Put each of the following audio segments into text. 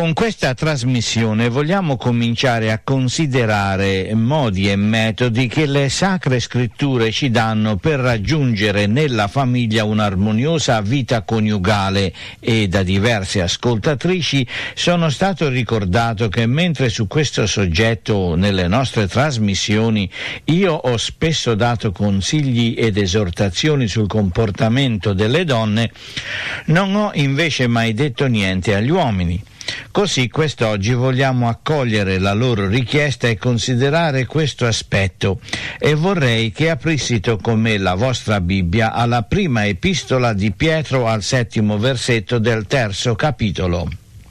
Con questa trasmissione vogliamo cominciare a considerare modi e metodi che le sacre scritture ci danno per raggiungere nella famiglia un'armoniosa vita coniugale, e da diverse ascoltatrici sono stato ricordato che mentre su questo soggetto nelle nostre trasmissioni io ho spesso dato consigli ed esortazioni sul comportamento delle donne, non ho invece mai detto niente agli uomini. Così quest'oggi vogliamo accogliere la loro richiesta e considerare questo aspetto, e vorrei che aprissito con me la vostra Bibbia alla prima epistola di Pietro al 7° versetto del 3° capitolo.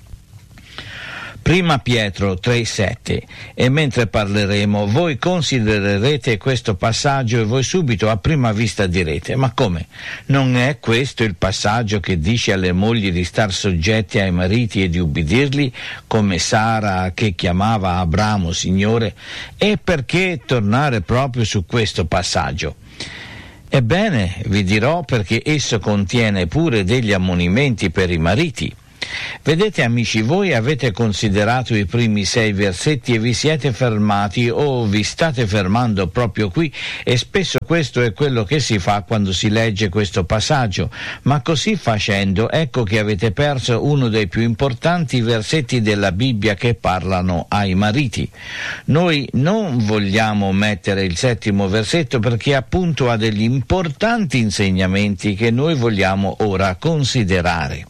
Prima Pietro 3,7, e mentre parleremo voi considererete questo passaggio e voi subito a prima vista direte: ma come? Non è questo il passaggio che dice alle mogli di star soggetti ai mariti e di ubbidirli, come Sara che chiamava Abramo Signore? E perché tornare proprio su questo passaggio? Ebbene, vi dirò perché esso contiene pure degli ammonimenti per i mariti. Vedete amici, voi avete considerato i primi 6 versetti e vi siete fermati o vi state fermando proprio qui, e spesso questo è quello che si fa quando si legge questo passaggio, ma così facendo ecco che avete perso uno dei più importanti versetti della Bibbia che parlano ai mariti. Noi non vogliamo mettere il 7° versetto perché appunto ha degli importanti insegnamenti che noi vogliamo ora considerare.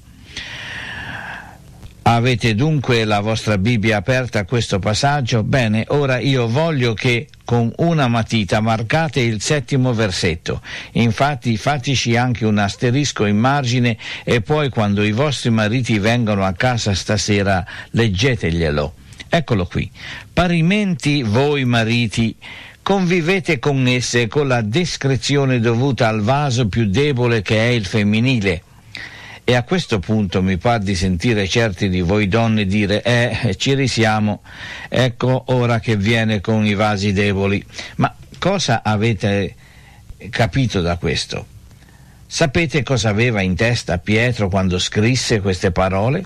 Avete dunque la vostra Bibbia aperta a questo passaggio? Bene, ora io voglio che con una matita marcate il 7° versetto. Infatti fateci anche un asterisco in margine, e poi quando i vostri mariti vengono a casa stasera leggeteglielo. Eccolo qui. Parimenti voi mariti convivete con esse con la discrezione dovuta al vaso più debole che è il femminile. E a questo punto mi par di sentire certi di voi donne dire: ci risiamo, ecco ora che viene con i vasi deboli. Ma cosa avete capito da questo? Sapete cosa aveva in testa Pietro quando scrisse queste parole?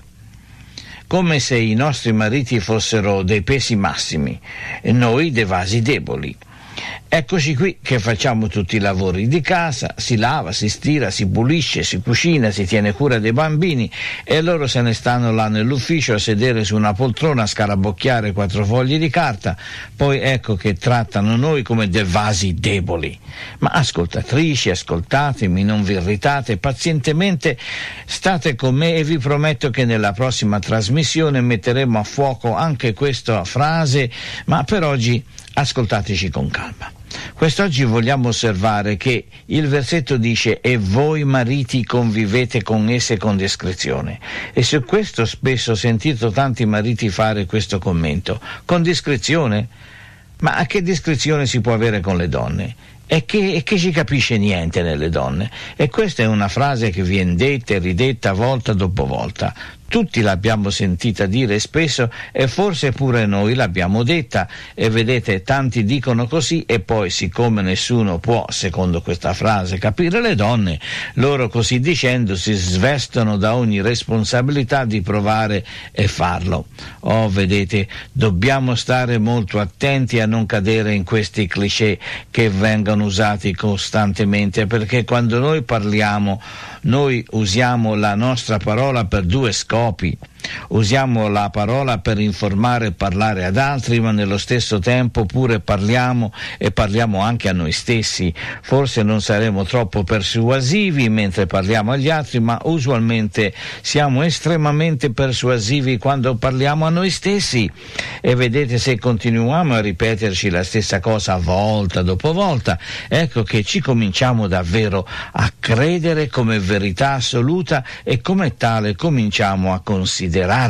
Come se i nostri mariti fossero dei pesi massimi e noi dei vasi deboli. Eccoci qui che facciamo tutti i lavori di casa, si lava, si stira, si pulisce, si cucina, si tiene cura dei bambini, e loro se ne stanno là nell'ufficio a sedere su una poltrona a scarabocchiare 4 fogli di carta. Poi ecco che trattano noi come dei vasi deboli. Ma ascoltatrici, ascoltatemi, non vi irritate, pazientemente state con me, e vi prometto che nella prossima trasmissione metteremo a fuoco anche questa frase, ma per oggi ascoltateci con calma. Quest'oggi vogliamo osservare che il versetto dice: e voi mariti convivete con esse con discrezione. E su questo spesso ho sentito tanti mariti fare questo commento: con discrezione? Ma a che discrezione si può avere con le donne? E che ci capisce niente nelle donne? E questa è una frase che viene detta e ridetta volta dopo volta. Tutti l'abbiamo sentita dire spesso, e forse pure noi l'abbiamo detta, e vedete, tanti dicono così, e poi siccome nessuno può, secondo questa frase, capire le donne, loro così dicendo si svestono da ogni responsabilità di provare e farlo. Oh, vedete, dobbiamo stare molto attenti a non cadere in questi cliché che vengono usati costantemente, perché quando noi parliamo, noi usiamo la nostra parola per 2 scopi. Usiamo la parola per informare e parlare ad altri, ma nello stesso tempo pure parliamo, e parliamo anche a noi stessi. Forse non saremo troppo persuasivi mentre parliamo agli altri, ma usualmente siamo estremamente persuasivi quando parliamo a noi stessi. E vedete, se continuiamo a ripeterci la stessa cosa volta dopo volta, ecco che ci cominciamo davvero a credere come verità assoluta, e come tale cominciamo a considerarla.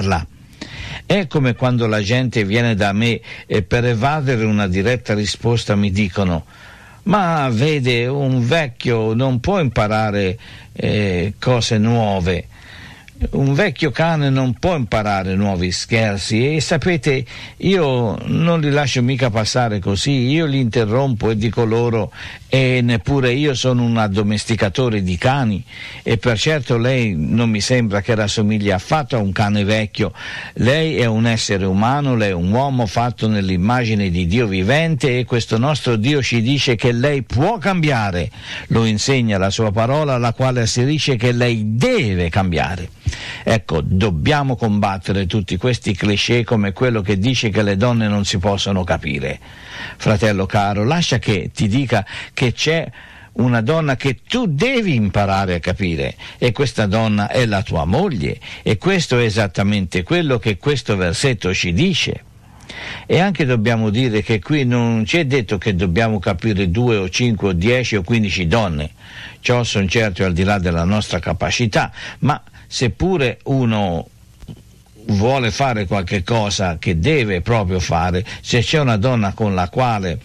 È come quando la gente viene da me e per evadere una diretta risposta mi dicono: ma vede, un vecchio non può imparare cose nuove. Un vecchio cane non può imparare nuovi scherzi e sapete, io non li lascio mica passare così, io li interrompo e dico loro e neppure io sono un addomesticatore di cani e per certo lei non mi sembra che rassomigli affatto a un cane vecchio. Lei è un essere umano, lei è un uomo fatto nell'immagine di Dio vivente e questo nostro Dio ci dice che lei può cambiare, lo insegna la sua parola, la quale asserisce che lei deve cambiare. Ecco, dobbiamo combattere tutti questi cliché come quello che dice che le donne non si possono capire. Fratello caro, lascia che ti dica che c'è una donna che tu devi imparare a capire e questa donna è la tua moglie e questo è esattamente quello che questo versetto ci dice. E anche dobbiamo dire che qui non ci è detto che dobbiamo capire 2 o 5 o 10 o 15 donne, ciò sono certo al di là della nostra capacità, ma seppure uno vuole fare qualche cosa che deve proprio fare, se c'è una donna con la quale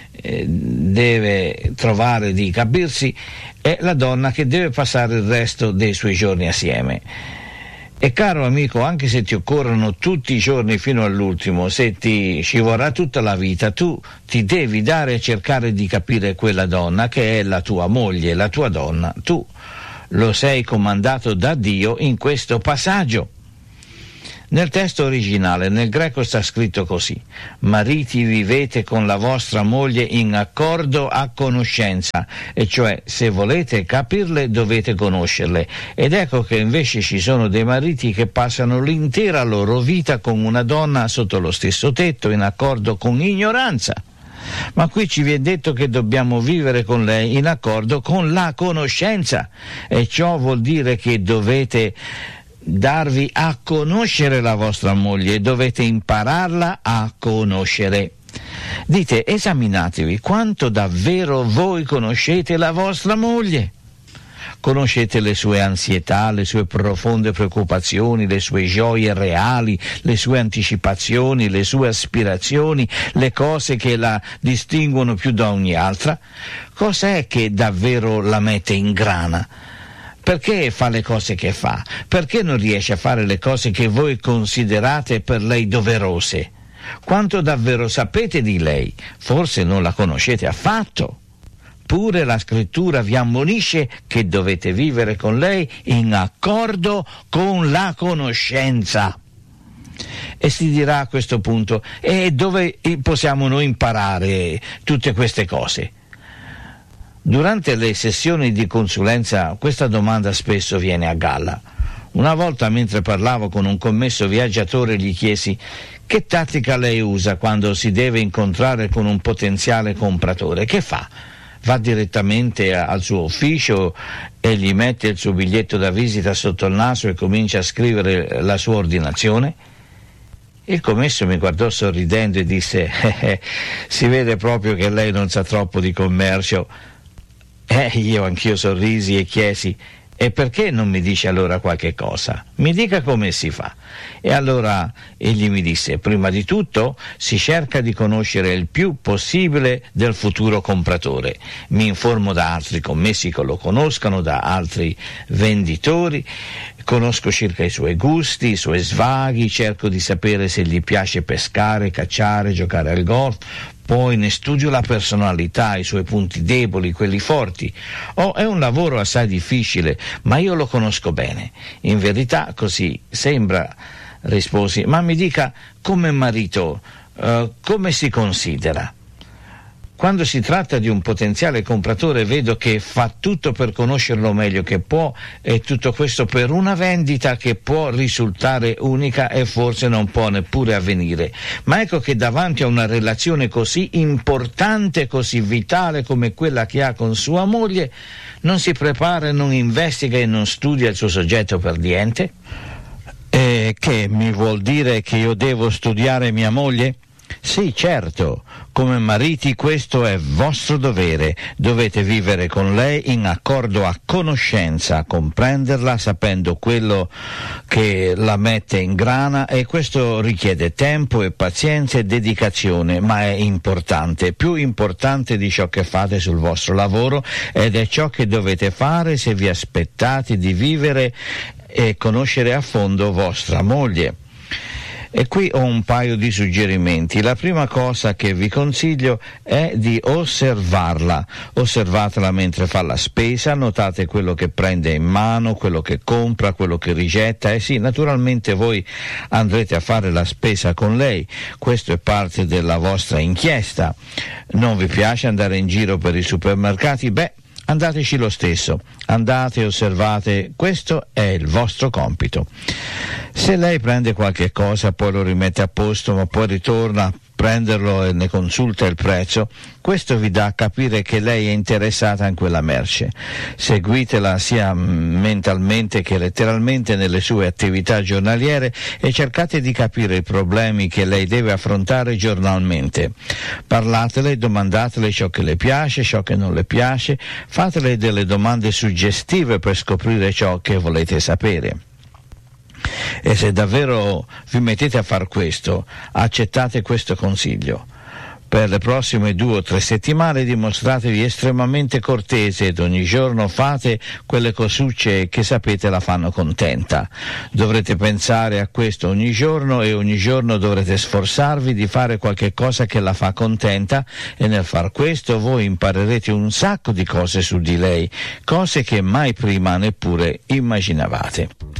deve trovare di capirsi, è la donna che deve passare il resto dei suoi giorni assieme. E caro amico, anche se ti occorrono tutti i giorni fino all'ultimo, se ci vorrà tutta la vita, tu ti devi dare a cercare di capire quella donna che è la tua moglie, la tua donna. Tu lo sei comandato da Dio in questo passaggio. Nel testo originale, nel greco sta scritto così: mariti vivete con la vostra moglie in accordo a conoscenza, e cioè se volete capirle dovete conoscerle. Ed ecco che invece ci sono dei mariti che passano l'intera loro vita con una donna sotto lo stesso tetto, in accordo con ignoranza. Ma qui ci viene detto che dobbiamo vivere con lei in accordo con la conoscenza, e ciò vuol dire che dovete darvi a conoscere la vostra moglie, dovete impararla a conoscere. Dite, esaminatevi quanto davvero voi conoscete la vostra moglie. Conoscete le sue ansietà, le sue profonde preoccupazioni, le sue gioie reali, le sue anticipazioni, le sue aspirazioni, le cose che la distinguono più da ogni altra? Cos'è che davvero la mette in grana? Perché fa le cose che fa? Perché non riesce a fare le cose che voi considerate per lei doverose? Quanto davvero sapete di lei? Forse non la conoscete affatto. Pure la scrittura vi ammonisce che dovete vivere con lei in accordo con la conoscenza. E si dirà a questo punto, e dove possiamo noi imparare tutte queste cose? Durante le sessioni di consulenza questa domanda spesso viene a galla. Una volta, mentre parlavo con un commesso viaggiatore, gli chiesi: che tattica lei usa quando si deve incontrare con un potenziale compratore? Che fa? Va direttamente al suo ufficio e gli mette il suo biglietto da visita sotto il naso e comincia a scrivere la sua ordinazione? Il commesso mi guardò sorridendo e disse: si vede proprio che lei non sa troppo di commercio. Anch'io sorrisi e chiesi: e perché non mi dice allora qualche cosa? Mi dica come si fa. E allora egli mi disse: prima di tutto si cerca di conoscere il più possibile del futuro compratore. Mi informo da altri commessi che lo conoscano, da altri venditori, conosco circa i suoi gusti, i suoi svaghi, cerco di sapere se gli piace pescare, cacciare, giocare al golf. Poi ne studio la personalità, i suoi punti deboli, quelli forti. È un lavoro assai difficile, ma io lo conosco bene. In verità così sembra, risposi. Ma mi dica, come marito, come si considera? Quando si tratta di un potenziale compratore vedo che fa tutto per conoscerlo meglio che può, e tutto questo per una vendita che può risultare unica e forse non può neppure avvenire. Ma ecco che davanti a una relazione così importante, così vitale come quella che ha con sua moglie, non si prepara, non investiga e non studia il suo soggetto per niente? E che mi vuol dire che io devo studiare mia moglie? Sì, certo, come mariti questo è vostro dovere, dovete vivere con lei in accordo a conoscenza, comprenderla sapendo quello che la mette in grana, e questo richiede tempo e pazienza e dedicazione, ma è importante, più importante di ciò che fate sul vostro lavoro, ed è ciò che dovete fare se vi aspettate di vivere e conoscere a fondo vostra moglie. E qui ho un paio di suggerimenti. La prima cosa che vi consiglio è di osservarla. Osservatela mentre fa la spesa, notate quello che prende in mano, quello che compra, quello che rigetta. E sì, naturalmente voi andrete a fare la spesa con lei. Questo è parte della vostra inchiesta. Non vi piace andare in giro per i supermercati? Beh, andateci lo stesso, andate e osservate, questo è il vostro compito. Se lei prende qualche cosa, poi lo rimette a posto, ma poi ritorna a prenderlo e ne consulta il prezzo, questo vi dà a capire che lei è interessata in quella merce. Seguitela sia mentalmente che letteralmente nelle sue attività giornaliere e cercate di capire i problemi che lei deve affrontare giornalmente. Parlatele, domandatele ciò che le piace, ciò che non le piace, fatele delle domande suggestive per scoprire ciò che volete sapere. E se davvero vi mettete a far questo, accettate questo consiglio. Per le prossime 2 o 3 settimane dimostratevi estremamente cortese ed ogni giorno fate quelle cosucce che sapete la fanno contenta. Dovrete pensare a questo ogni giorno e ogni giorno dovrete sforzarvi di fare qualche cosa che la fa contenta e nel far questo voi imparerete un sacco di cose su di lei, cose che mai prima neppure immaginavate.